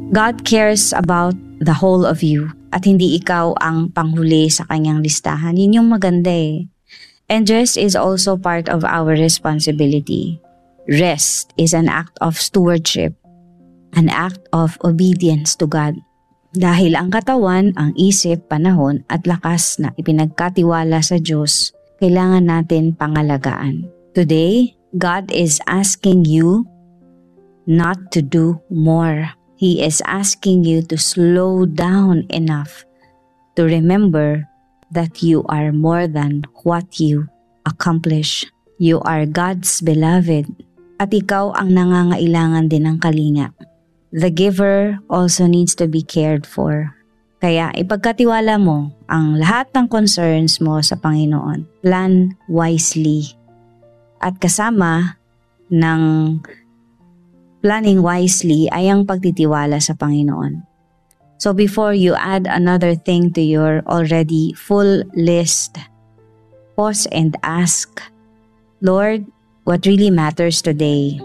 God cares about the whole of you at hindi ikaw ang panghuli sa kanyang listahan. Yun yung maganda eh. And rest is also part of our responsibility. Rest is an act of stewardship, an act of obedience to God. Dahil ang katawan, ang isip, panahon at lakas na ipinagkatiwala sa Diyos, kailangan natin pangalagaan. Today, God is asking you not to do more. He is asking you to slow down enough to remember that you are more than what you accomplish. You are God's beloved at ikaw ang nangangailangan din ng kalinga. The giver also needs to be cared for. Kaya ipagkatiwala mo ang lahat ng concerns mo sa Panginoon. Plan wisely. At kasama ng planning wisely ay ang pagtitiwala sa Panginoon. So before you add another thing to your already full list, pause and ask, Lord, what really matters today?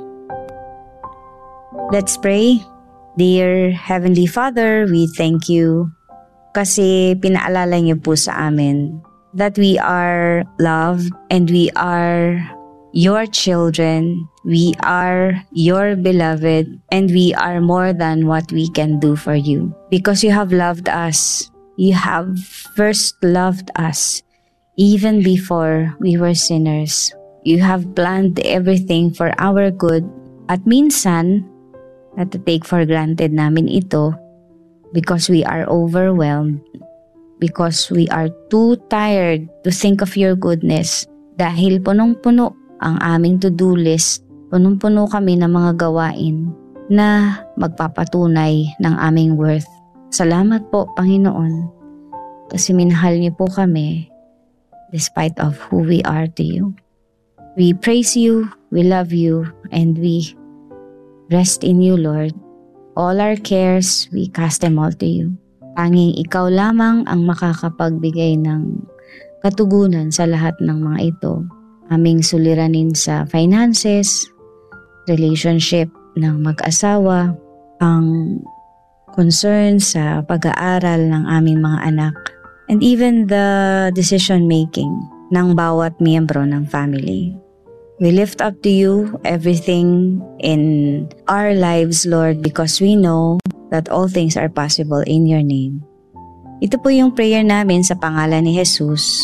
Let's pray. Dear Heavenly Father, we thank you kasi pinaalala niyo po sa amin that we are loved and we are your children, we are your beloved, and we are more than what we can do for you. Because you have loved us, you have first loved us, even before we were sinners. You have planned everything for our good, at minsan, take for granted namin ito because we are overwhelmed, because we are too tired to think of your goodness dahil punong-puno ang aming to-do list, punong-puno kami ng mga gawain na magpapatunay ng aming worth. Salamat po, Panginoon, kasi minahal niyo po kami despite of who we are to you. We praise you, we love you, and we rest in you, Lord. All our cares, we cast them all to you. Tanging ikaw lamang ang makakapagbigay ng katugunan sa lahat ng mga ito. Aming suliranin sa finances, relationship ng mag-asawa, ang concern sa pag-aaral ng aming mga anak, and even the decision making ng bawat miyembro ng family. We lift up to you everything in our lives, Lord, because we know that all things are possible in your name. Ito po yung prayer namin sa pangalan ni Jesus.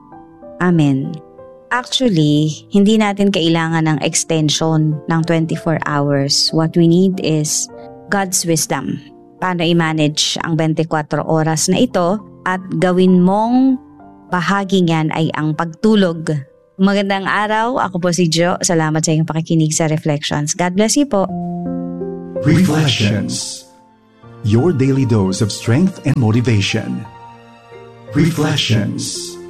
Amen. Actually, hindi natin kailangan ng extension ng 24 hours. What we need is God's wisdom. Paano i-manage ang 24 oras na ito at gawin mong bahagi niyan ay ang pagtulog. Magandang araw, ako po si Jo. Salamat sa iyong pakikinig sa Reflections. God bless you po. Reflections. Your daily dose of strength and motivation. Reflections.